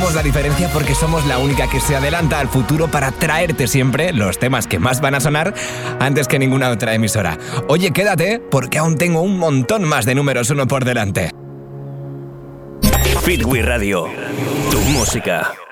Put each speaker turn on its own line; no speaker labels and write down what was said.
marcamos la diferencia porque somos la única que se adelanta al futuro para traerte siempre los temas que más van a sonar antes que ninguna otra emisora. Oye, quédate porque aún tengo un montón más de números uno por delante.
Fitwi Radio, tu música.